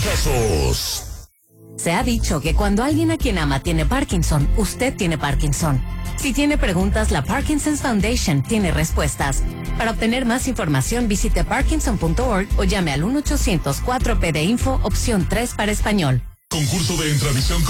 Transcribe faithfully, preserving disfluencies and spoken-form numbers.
casos. Se ha dicho que cuando alguien a quien ama tiene Parkinson, usted tiene Parkinson. Si tiene preguntas, la Parkinson's Foundation tiene respuestas. Para obtener más información, visite parkinson punto org o llame al uno ochocientos cuatro P de Info, opción tres para español. Concurso de Entravisión